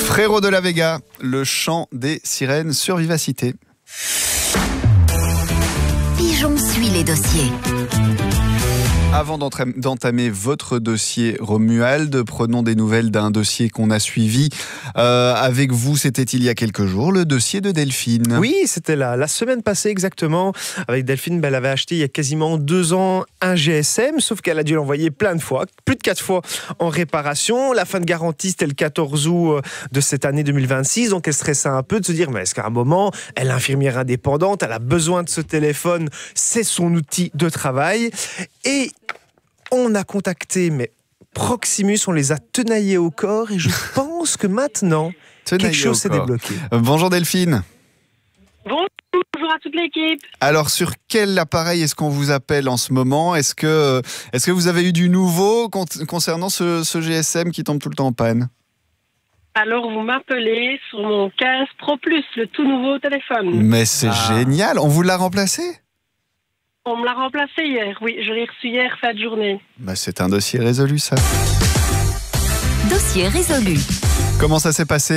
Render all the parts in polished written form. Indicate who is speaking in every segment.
Speaker 1: Frérot de la Vega, le chant des sirènes sur Vivacité.
Speaker 2: Pigeon suit les dossiers.
Speaker 1: Avant d'entamer votre dossier Romuald, prenons des nouvelles d'un dossier qu'on a suivi avec vous. C'était il y a quelques jours, le dossier de Delphine.
Speaker 3: Oui, c'était la semaine passée exactement. Avec Delphine, elle avait acheté il y a quasiment 2 ans un GSM, sauf qu'elle a dû l'envoyer plein de fois, plus de 4 fois en réparation. La fin de garantie, c'était le 14 août de cette année 2026, donc elle stressait un peu de se dire, mais est-ce qu'à un moment, elle est infirmière indépendante, elle a besoin de ce téléphone, c'est son outil de travail. Et on a contacté Proximus, on les a tenaillés au corps et je pense que maintenant, quelque chose s'est débloqué.
Speaker 1: Bonjour Delphine.
Speaker 4: Bonjour à toute l'équipe.
Speaker 1: Alors sur quel appareil est-ce qu'on vous appelle en ce moment ? Est-ce que vous avez eu du nouveau concernant ce GSM qui tombe tout le temps en panne ?
Speaker 4: Alors vous m'appelez sur mon 15 Pro Plus, le tout nouveau téléphone.
Speaker 1: Mais c'est génial, on vous l'a remplacé ?
Speaker 4: On me l'a remplacé hier, oui, je l'ai reçu hier fin de journée.
Speaker 1: C'est un dossier résolu, ça.
Speaker 2: Dossier résolu.
Speaker 1: Comment ça s'est passé ?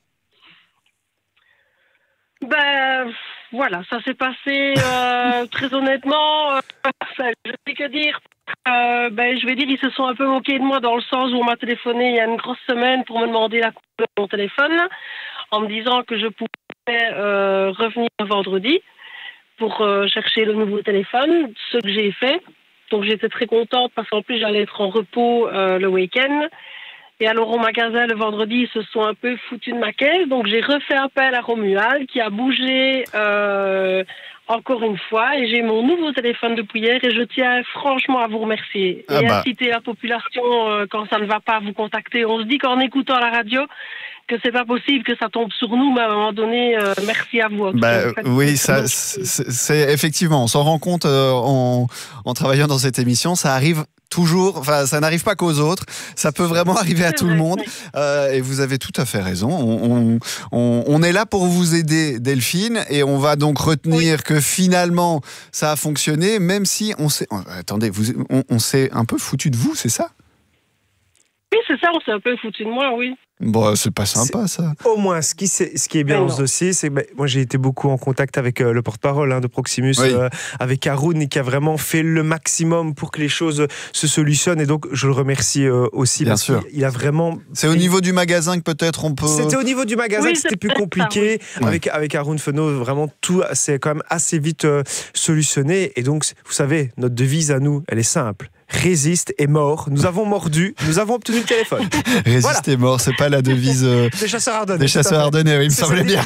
Speaker 4: Voilà, ça s'est passé très honnêtement. Je sais que dire. Je vais dire, ils se sont un peu moqués de moi dans le sens où on m'a téléphoné il y a une grosse semaine pour me demander la couleur de mon téléphone, en me disant que je pouvais revenir vendredi pour chercher le nouveau téléphone, ce que j'ai fait. Donc j'étais très contente parce qu'en plus j'allais être en repos le week-end. Et alors au magasin le vendredi, ils se sont un peu foutus de ma caisse. Donc j'ai refait appel à Romuald qui a bougé encore une fois. Et j'ai mon nouveau téléphone depuis hier et je tiens franchement à vous remercier. Et inciter la population quand ça ne va pas à vous contacter. On se dit qu'en écoutant la radio, que c'est pas possible que ça tombe sur nous, mais à un moment donné, merci à vous.
Speaker 1: Oui, ça, c'est effectivement, on s'en rend compte en travaillant dans cette émission, ça arrive toujours, enfin ça n'arrive pas qu'aux autres, ça peut vraiment arriver à tout le monde, et vous avez tout à fait raison, on est là pour vous aider Delphine, et on va donc retenir que finalement ça a fonctionné, même si on s'est un peu foutu de vous, c'est ça ?
Speaker 4: Oui, c'est ça, on s'est un peu foutu de moi, oui.
Speaker 1: Bon, c'est pas sympa, ça.
Speaker 3: Au moins, ce qui est bien dans ce dossier, c'est que moi j'ai été beaucoup en contact avec le porte-parole de Proximus, avec Haroun, qui a vraiment fait le maximum pour que les choses se solutionnent. Et donc, je le remercie aussi.
Speaker 1: Bien
Speaker 3: parce
Speaker 1: sûr.
Speaker 3: qu'il a vraiment.
Speaker 1: C'est au niveau du magasin que peut-être on peut.
Speaker 3: C'était au niveau du magasin que c'était plus compliqué. Avec Haroun Fenot, vraiment tout s'est quand même assez vite solutionné. Et donc, vous savez, notre devise à nous, elle est simple. Résiste et mort. Nous avons mordu, nous avons obtenu le téléphone.
Speaker 1: Résiste et mort, c'est pas la devise
Speaker 3: des chasseurs ardennais.
Speaker 1: Des chasseurs ardennais, oui, il me semblait bien.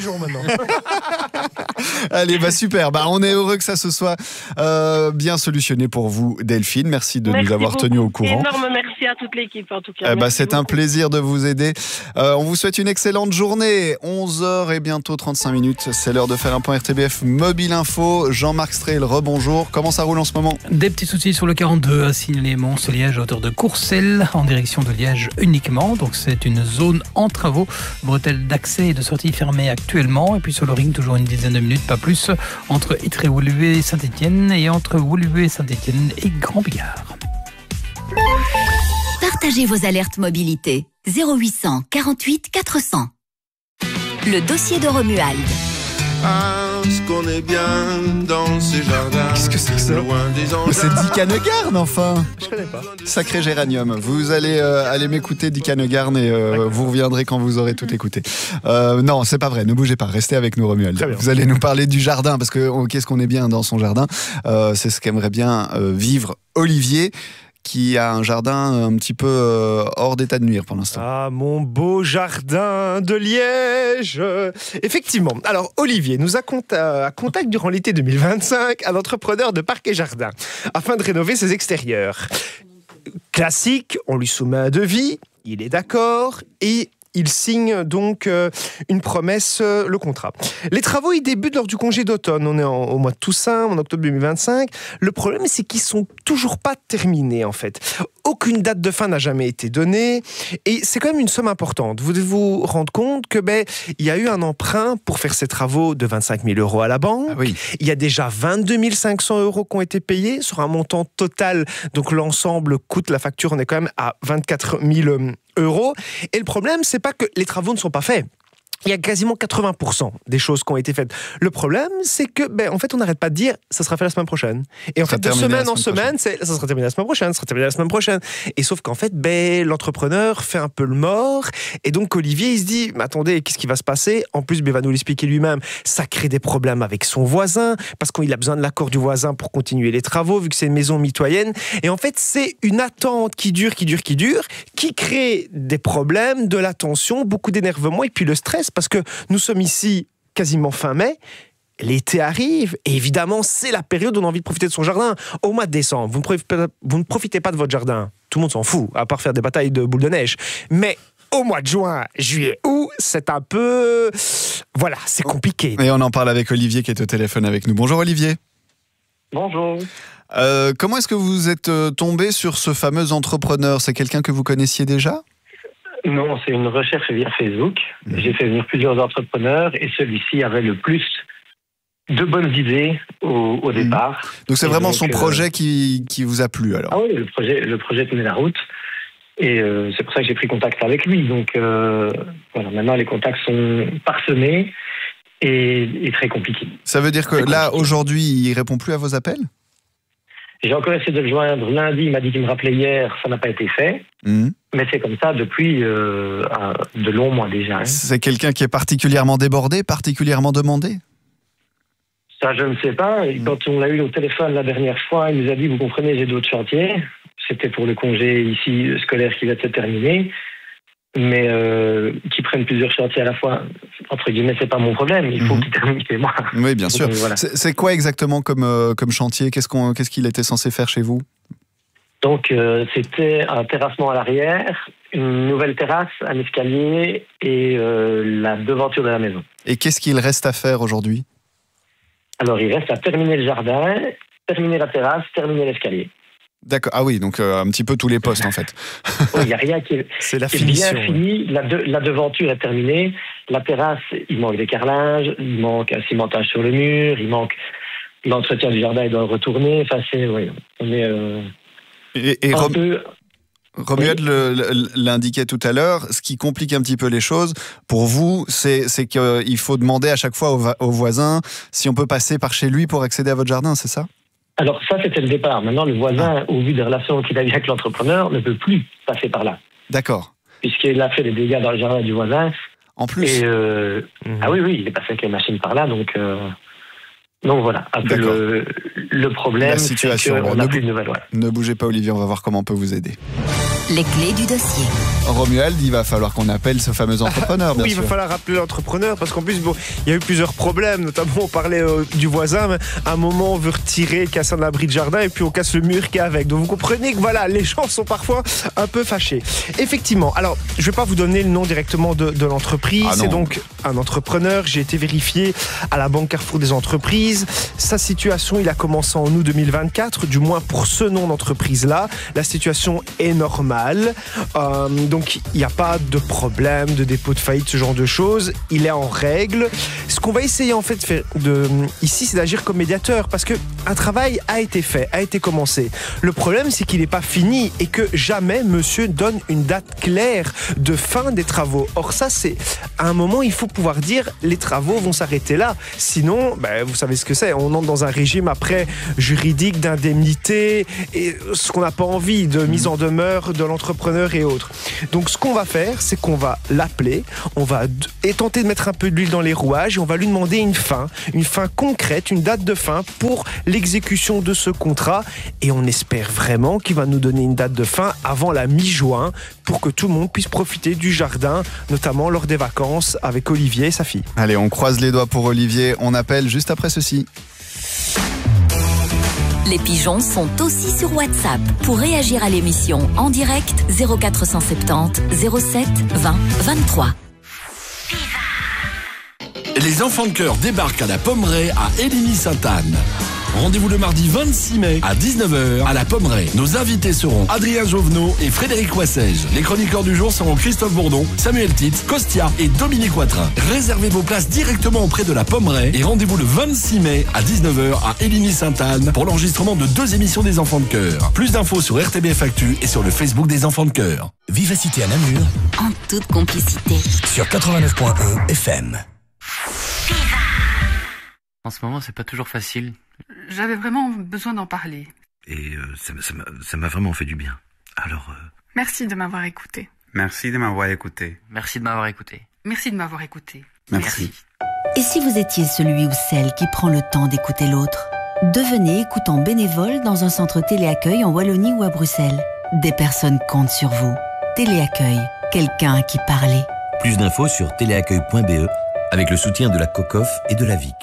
Speaker 1: Allez, super. On est heureux que ça se soit bien solutionné pour vous, Delphine. Merci de nous avoir tenus au courant.
Speaker 4: Énorme merci à toute l'équipe, en tout cas.
Speaker 1: C'est un plaisir de vous aider. On vous souhaite une excellente journée. 11h et bientôt 35 minutes. C'est l'heure de faire un point RTBF Mobile Info. Jean-Marc Strehl, rebonjour. Comment ça roule en ce moment ?
Speaker 5: Des petits soucis sur le 42 à signaler Mons-Liège à hauteur de Courcelles en direction de Liège uniquement. Donc c'est une zone en travaux. Bretelles d'accès et de sortie fermées actuellement. Et puis sur le ring, toujours une dizaine de minutes, pas plus, entre Ytré-Woluwe et Saint-Étienne et entre Woluwe, Saint-Étienne et Grand-Bigard.
Speaker 2: Partagez vos alertes mobilité. 0800 48 400. Le dossier de Romuald.
Speaker 6: Parce qu'on est bien dans ces jardins.
Speaker 1: Qu'est-ce que c'est que ça ?
Speaker 6: Loin des engins.
Speaker 1: C'est Dick Hanegarn, enfin.
Speaker 3: Je connais pas.
Speaker 1: Sacré géranium. Vous allez aller m'écouter, Dick Hanegarn, et vous reviendrez quand vous aurez tout écouté. Non, c'est pas vrai. Ne bougez pas. Restez avec nous, Romuald. Vous allez nous parler du jardin, parce que qu'est-ce qu'on est bien dans son jardin. C'est ce qu'aimerait bien vivre Olivier, qui a un jardin un petit peu hors d'état de nuire pour l'instant.
Speaker 3: Ah, mon beau jardin de Liège. Effectivement. Alors, Olivier nous a contact durant l'été 2025 un entrepreneur de parc et jardin afin de rénover ses extérieurs. Classique, on lui soumet un devis, il est d'accord et il signe donc une promesse, le contrat. Les travaux, ils débutent lors du congé d'automne. On est au mois de Toussaint, en octobre 2025. Le problème, c'est qu'ils sont toujours pas terminés, en fait. Aucune date de fin n'a jamais été donnée. Et c'est quand même une somme importante. Vous devez vous rendre compte que, il y a eu un emprunt pour faire ces travaux de 25 000 € à la banque.
Speaker 1: Ah oui.
Speaker 3: Il y a déjà 22 500 € qui ont été payés sur un montant total. Donc, l'ensemble coûte, la facture, on est quand même à 24 000 €. Et le problème, c'est pas que les travaux ne sont pas faits. Il y a quasiment 80% des choses qui ont été faites. Le problème, c'est que, en fait, on n'arrête pas de dire, ça sera fait la semaine prochaine. Et en fait, de semaine en semaine, ça sera terminé la semaine prochaine, ça sera terminé la semaine prochaine. Et sauf qu'en fait, l'entrepreneur fait un peu le mort. Et donc, Olivier, il se dit, mais attendez, qu'est-ce qui va se passer? En plus, il va nous l'expliquer lui-même. Ça crée des problèmes avec son voisin, parce qu'il a besoin de l'accord du voisin pour continuer les travaux, vu que c'est une maison mitoyenne. Et en fait, c'est une attente qui dure, qui crée des problèmes, de la tension, beaucoup d'énervement, et puis le stress, parce que nous sommes ici quasiment fin mai, l'été arrive, et évidemment, c'est la période où on a envie de profiter de son jardin. Au mois de décembre, vous ne profitez pas de votre jardin. Tout le monde s'en fout, à part faire des batailles de boules de neige. Mais au mois de juin, juillet, août, c'est un peu... Voilà, c'est compliqué.
Speaker 1: Et on en parle avec Olivier qui est au téléphone avec nous. Bonjour Olivier.
Speaker 7: Bonjour.
Speaker 1: Comment est-ce que vous êtes tombé sur ce fameux entrepreneur? C'est quelqu'un que vous connaissiez déjà?
Speaker 7: Non, c'est une recherche via Facebook. J'ai fait venir plusieurs entrepreneurs et celui-ci avait le plus de bonnes idées au départ.
Speaker 1: Donc c'est vraiment son projet qui vous a plu alors?
Speaker 7: Ah oui, le projet tenait la route et c'est pour ça que j'ai pris contact avec lui. Donc voilà, maintenant les contacts sont parsemés et très compliqués.
Speaker 1: Ça veut dire que là, aujourd'hui, il répond plus à vos appels?
Speaker 7: J'ai encore essayé de le joindre lundi, il m'a dit qu'il me rappelait hier, ça n'a pas été fait. Mais c'est comme ça depuis de longs mois déjà. Hein.
Speaker 1: C'est quelqu'un qui est particulièrement débordé, particulièrement demandé?
Speaker 7: Ça, je ne sais pas. Et quand on l'a eu au téléphone la dernière fois, il nous a dit, vous comprenez, j'ai d'autres chantiers. C'était pour le congé ici scolaire qui va se terminer. Mais qui prennent plusieurs chantiers à la fois, entre guillemets, c'est pas mon problème. Il faut qu'ils terminent chez moi.
Speaker 1: Oui, bien sûr.
Speaker 7: Donc, voilà.
Speaker 1: C'est quoi exactement comme chantier? Qu'est-ce qu'il était censé faire chez vous?
Speaker 7: Donc, c'était un terrassement à l'arrière, une nouvelle terrasse, un escalier et la devanture de la maison.
Speaker 1: Et qu'est-ce qu'il reste à faire aujourd'hui?
Speaker 7: Alors, il reste à terminer le jardin, terminer la terrasse, terminer l'escalier.
Speaker 1: D'accord. Ah oui, donc un petit peu tous les postes en fait.
Speaker 7: Il n'y a rien qui est,
Speaker 3: c'est la
Speaker 7: finition,
Speaker 3: bien
Speaker 7: fini. La devanture est terminée. La terrasse, il manque des carrelages, il manque un cimentage sur le mur, il manque l'entretien du jardin, il doit retourner. Enfin, on est un peu...
Speaker 1: Romuald l'indiquait tout à l'heure, ce qui complique un petit peu les choses, pour vous, c'est qu'il faut demander à chaque fois au voisin si on peut passer par chez lui pour accéder à votre jardin, c'est ça?
Speaker 7: Alors ça, c'était le départ. Maintenant, le voisin, au vu des relations qu'il a avec l'entrepreneur, ne peut plus passer par là.
Speaker 1: D'accord.
Speaker 7: Puisqu'il a fait des dégâts dans le jardin du voisin.
Speaker 1: En plus.
Speaker 7: Et ah oui, il est passé avec les machines par là, donc voilà. Un peu le problème, c'est qu'on n'a plus de nouvelles. Ouais.
Speaker 1: Ne bougez pas, Olivier, on va voir comment on peut vous aider.
Speaker 2: Les clés du dossier.
Speaker 1: Romuald, il va falloir qu'on appelle ce fameux entrepreneur, bien sûr.
Speaker 3: Oui, il va falloir appeler l'entrepreneur parce qu'en plus, il y a eu plusieurs problèmes. Notamment, on parlait du voisin. Mais à un moment, on veut retirer, casser un abri de jardin et puis on casse le mur qui est avec. Donc vous comprenez que voilà, les gens sont parfois un peu fâchés. Effectivement. Alors, je ne vais pas vous donner le nom directement de l'entreprise. C'est donc un entrepreneur. J'ai été vérifié à la Banque Carrefour des entreprises. Sa situation, il a commencé en août 2024. Du moins pour ce nom d'entreprise-là. La situation est normale. Donc il n'y a pas de problème de dépôt de faillite, ce genre de choses, il est en règle. Ce qu'on va essayer en fait de faire ici, c'est d'agir comme médiateur parce que un travail a été fait, a été commencé. Le problème, c'est qu'il n'est pas fini et que jamais monsieur donne une date claire de fin des travaux. Or ça, c'est à un moment, il faut pouvoir dire les travaux vont s'arrêter là. Sinon, vous savez ce que c'est, on entre dans un régime après juridique d'indemnité et ce qu'on n'a pas envie de mise en demeure de l'entrepreneur et autres. Donc ce qu'on va faire, c'est qu'on va l'appeler, on va tenter de mettre un peu d'huile dans les rouages et on va lui demander une fin concrète, une date de fin pour l'exécution de ce contrat et on espère vraiment qu'il va nous donner une date de fin avant la mi-juin pour que tout le monde puisse profiter du jardin, notamment lors des vacances avec Olivier et sa fille.
Speaker 1: Allez, on croise les doigts pour Olivier, on appelle juste après ceci.
Speaker 2: Les pigeons sont aussi sur WhatsApp. Pour réagir à l'émission en direct, 0470 07 20 23.
Speaker 8: Les enfants de cœur débarquent à la Pommeraye à Éligny-Sainte-Anne. Rendez-vous le mardi 26 mai à 19h à la Pommeraye. Nos invités seront Adrien Jovenot et Frédéric Wassège. Les chroniqueurs du jour seront Christophe Bourdon, Samuel Tite, Costia et Dominique Watrin. Réservez vos places directement auprès de la Pommeraye et rendez-vous le 26 mai à 19h à Éligny-Sainte-Anne pour l'enregistrement de 2 émissions des Enfants de Cœur. Plus d'infos sur RTBF Actu et sur le Facebook des Enfants de Cœur.
Speaker 9: Vivacité à Namur,
Speaker 2: En toute complicité.
Speaker 9: sur 89.1 FM.
Speaker 10: En ce moment, c'est pas toujours facile. J'avais vraiment besoin d'en parler.
Speaker 11: Et ça m'a vraiment fait du bien. Alors...
Speaker 10: Merci de m'avoir écouté.
Speaker 11: Merci de m'avoir écouté.
Speaker 10: Merci de m'avoir écouté. Merci de m'avoir écouté.
Speaker 11: Merci.
Speaker 2: Et si vous étiez celui ou celle qui prend le temps d'écouter l'autre? Devenez écoutant bénévole dans un centre téléaccueil en Wallonie ou à Bruxelles. Des personnes comptent sur vous. Téléaccueil, quelqu'un à qui parler.
Speaker 9: Plus d'infos sur téléaccueil.be avec le soutien de la COCOF et de la VIC.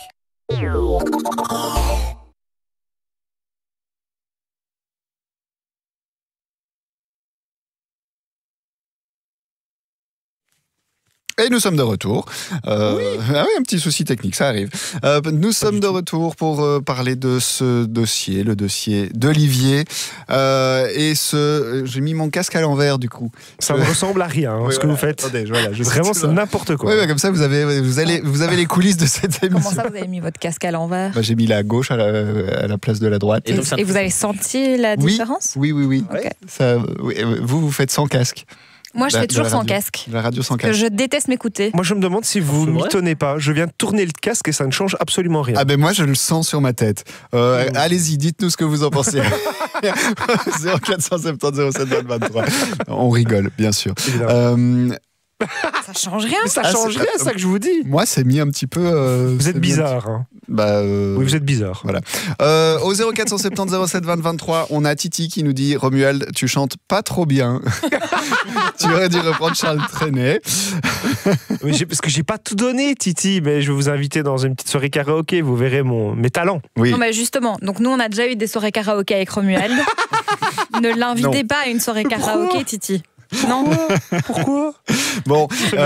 Speaker 1: Et nous sommes de retour. Ah oui, un petit souci technique, ça arrive. Nous sommes de retour pour parler de ce dossier, le dossier d'Olivier. J'ai mis mon casque à l'envers du coup.
Speaker 3: Ça ne ressemble à rien, ce que vous faites.
Speaker 1: Attendez,
Speaker 3: Vraiment, c'est n'importe quoi.
Speaker 1: Oui, comme ça, vous avez les coulisses de cette émission.
Speaker 12: Comment ça, vous avez mis votre casque à l'envers?
Speaker 1: J'ai mis la gauche à la place de la droite.
Speaker 12: Et vous avez senti la différence?
Speaker 1: Oui.
Speaker 12: Okay.
Speaker 1: Vous faites sans casque.
Speaker 12: Moi, je fais toujours sans casque.
Speaker 1: La radio sans casque.
Speaker 12: Je déteste m'écouter.
Speaker 3: Moi, je me demande si vous ne m'y pas. Je viens de tourner le casque et ça ne change absolument rien.
Speaker 1: Ah ben moi, je le sens sur ma tête. Allez-y, dites-nous ce que vous en pensez. 0470 07 23. On rigole, bien sûr.
Speaker 12: Ça change rien.
Speaker 3: Ça change rien, c'est ça que je vous dis.
Speaker 1: Moi, c'est mis un petit peu...
Speaker 3: vous êtes bizarre. Hein.
Speaker 1: Oui,
Speaker 3: vous êtes bizarre.
Speaker 1: Voilà. Au 0470 07 23, on a Titi qui nous dit « Romuald, tu chantes pas trop bien. » Tu aurais dû reprendre Charles Trenet.
Speaker 3: Parce que j'ai pas tout donné, Titi, mais je vais vous inviter dans une petite soirée karaoké, vous verrez mes talents.
Speaker 1: Oui.
Speaker 12: Non, mais justement, donc nous, on a déjà eu des soirées karaoké avec Romuald. Ne l'invitez pas à une soirée karaoké, Titi. Non.
Speaker 3: Pourquoi?
Speaker 1: Bon,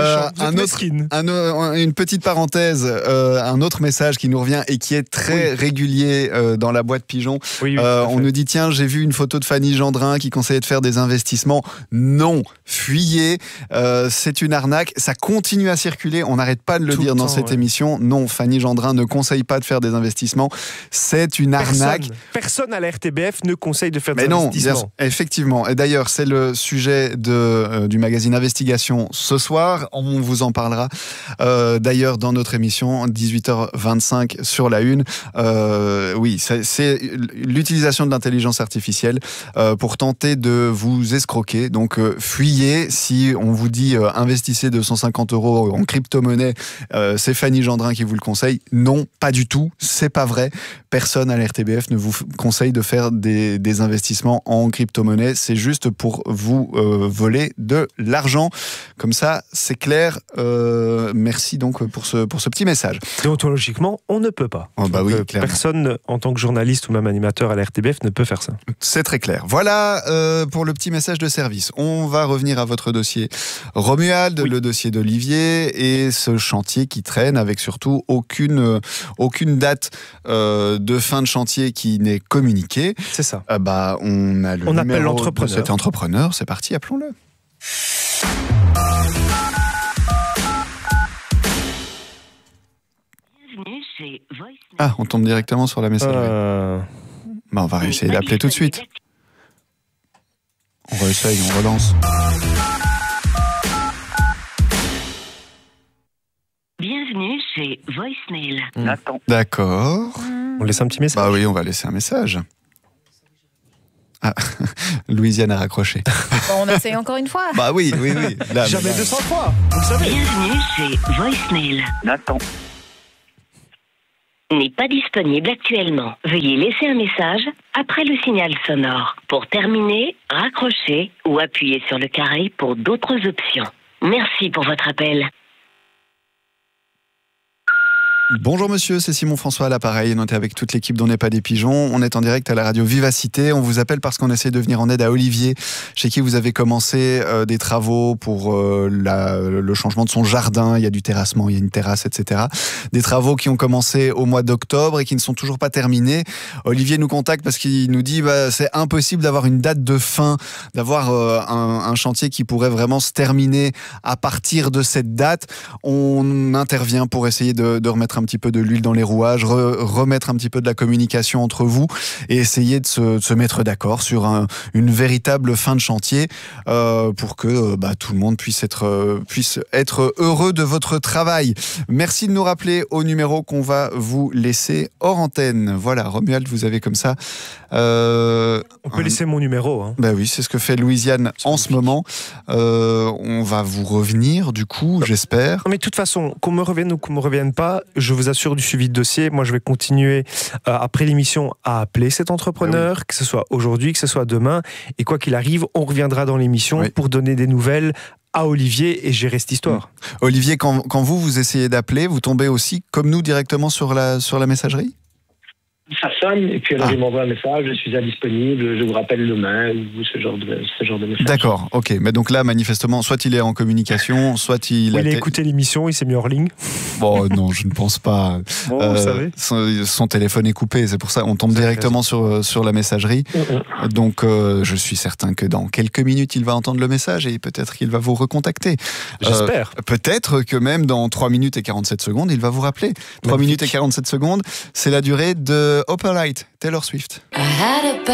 Speaker 1: une petite parenthèse, un autre message qui nous revient et qui est très régulier dans la boîte Pigeon. On nous dit, tiens, j'ai vu une photo de Fanny Gendrin qui conseillait de faire des investissements. Non, fuyez, c'est une arnaque. Ça continue à circuler, on n'arrête pas de le dire dans cette émission. Non, Fanny Gendrin ne conseille pas de faire des investissements. C'est une arnaque.
Speaker 3: Personne à la RTBF ne conseille de faire des
Speaker 1: Mais
Speaker 3: investissements.
Speaker 1: non, effectivement. Et d'ailleurs, c'est le sujet du magazine Investigation ce soir. On vous en parlera d'ailleurs dans notre émission 18h25 sur la Une. Oui, c'est l'utilisation de l'intelligence artificielle pour tenter de vous escroquer. Donc fuyez. Si on vous dit investissez 250 € en crypto-monnaie, c'est Fanny Gendrin qui vous le conseille. Non, pas du tout. C'est pas vrai. Personne à la RTBF ne vous conseille de faire des investissements en crypto-monnaie. C'est juste pour vous voler de l'argent. Comme ça, c'est clair. Merci donc pour ce petit message.
Speaker 3: Déontologiquement, on ne peut pas.
Speaker 1: Oh bah oui,
Speaker 3: personne, en tant que journaliste ou même animateur à la RTBF, ne peut faire ça.
Speaker 1: C'est très clair. Voilà pour le petit message de service. On va revenir à votre dossier Romuald, le dossier d'Olivier et ce chantier qui traîne avec surtout aucune date de fin de chantier qui n'est communiquée.
Speaker 3: C'est ça.
Speaker 1: On a le
Speaker 3: appelle l'entrepreneur.
Speaker 1: Cet entrepreneur, c'est parti, appelons-le. Ah, on tombe directement sur la messagerie. On va essayer d'appeler tout de suite. On réessaye, on relance.
Speaker 13: Bienvenue chez Voicemail.
Speaker 1: D'accord.
Speaker 3: On laisse un petit message.
Speaker 1: Bah oui, on va laisser un message. Ah, Louisiane a raccroché.
Speaker 12: On essaye encore une fois.
Speaker 1: Bah oui. Là,
Speaker 3: jamais 200 fois, vous le savez.
Speaker 13: Bienvenue chez Voicemail.
Speaker 7: Nathan.
Speaker 13: N'est pas disponible actuellement. Veuillez laisser un message après le signal sonore. Pour terminer, raccrochez ou appuyez sur le carré pour d'autres options. Merci pour votre appel.
Speaker 1: Bonjour monsieur, c'est Simon François à l'appareil. On est avec toute l'équipe d'On n'est pas des pigeons. On est en direct à la radio Vivacité. On vous appelle parce qu'on essaie de venir en aide à Olivier, chez qui vous avez commencé des travaux pour le changement de son jardin. Il y a du terrassement, il y a une terrasse, etc. Des travaux qui ont commencé au mois d'octobre et qui ne sont toujours pas terminés. Olivier nous contacte parce qu'il nous dit c'est impossible d'avoir une date de fin, d'avoir un chantier qui pourrait vraiment se terminer à partir de cette date. On intervient pour essayer de remettre un petit peu de l'huile dans les rouages, remettre un petit peu de la communication entre vous et essayer de se mettre d'accord sur une véritable fin de chantier pour que tout le monde puisse être heureux de votre travail. Merci de nous rappeler au numéro qu'on va vous laisser hors antenne. Voilà, Romuald, vous avez comme ça...
Speaker 3: On peut laisser mon numéro. Hein.
Speaker 1: Bah oui, c'est ce que fait Louisiane en ce moment. On va vous revenir, du coup, j'espère.
Speaker 3: Mais de toute façon, qu'on me revienne ou qu'on me revienne pas, je vous assure du suivi de dossier. Moi, je vais continuer après l'émission à appeler cet entrepreneur, que ce soit aujourd'hui, que ce soit demain. Et quoi qu'il arrive, on reviendra dans l'émission pour donner des nouvelles à Olivier et gérer cette histoire.
Speaker 1: Olivier, quand vous essayez d'appeler, vous tombez aussi, comme nous, directement sur la messagerie ?
Speaker 7: Ça sonne, et puis alors il m'envoie un message, je suis indisponible, je vous rappelle demain, ou ce genre de message.
Speaker 1: D'accord, ok. Mais donc là, manifestement, soit il est en communication, soit il
Speaker 3: a écouté l'émission, il s'est mis hors ligne.
Speaker 1: Bon, non, je ne pense pas.
Speaker 3: Bon, vous savez.
Speaker 1: Son téléphone est coupé, c'est pour ça on tombe directement sur la messagerie. Donc, je suis certain que dans quelques minutes, il va entendre le message et peut-être qu'il va vous recontacter.
Speaker 3: J'espère.
Speaker 1: Peut-être que même dans 3 minutes et 47 secondes, il va vous rappeler. 3 minutes et 47 secondes, c'est la durée de Opalite, Taylor Swift.